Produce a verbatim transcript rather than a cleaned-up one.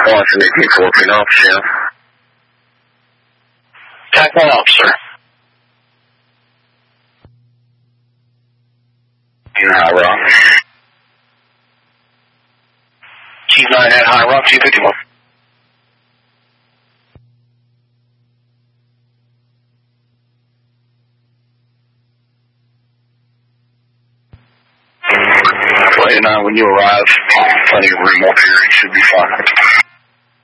Boston eighteen fourteen officer. Tac one officer. In High Rock. Chief nine at High Rock, two fifty-one. Play nine when you arrive. Plenty of room up here. You should be fine.